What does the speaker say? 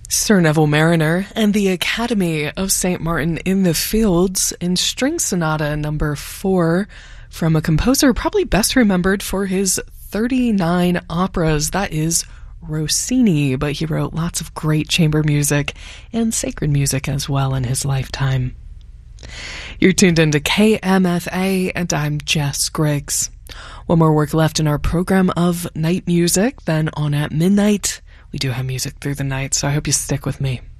Sir Neville Mariner and the Academy of St. Martin in the Fields in String Sonata number 4 from a composer probably best remembered for his 39 operas. That is Rossini, but he wrote lots of great chamber music and sacred music as well in his lifetime. You're tuned into KMFA, and I'm Jess Griggs. One more work left in our program of night music, then on at midnight. We do have music through the night, so I hope you stick with me.